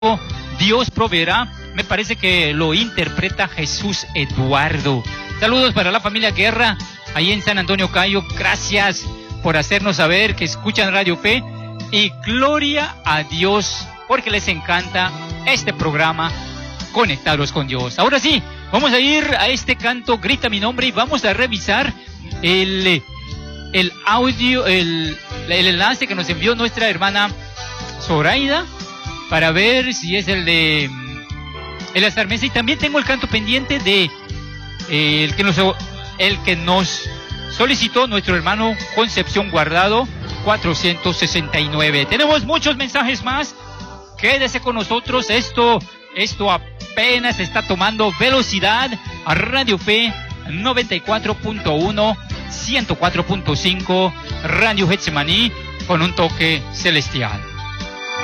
Dios proveerá, me parece que lo interpreta Jesús Eduardo. Saludos para la familia Guerra, ahí en San Antonio Cayo, gracias por hacernos saber que escuchan Radio Fe, y gloria a Dios, porque les encanta este programa, Conectados con Dios. Ahora sí, vamos a ir a este canto, Grita mi nombre, y vamos a revisar el audio, el enlace que nos envió nuestra hermana Zoraida, para ver si es el de el Estar Mesa. Y también tengo el canto pendiente de el que nos solicitó nuestro hermano Concepción Guardado 469. Tenemos muchos mensajes más, quédese con nosotros. Esto apenas está tomando velocidad a Radio Fe 94.1, 104.5, Radio Getsemaní, con un toque celestial.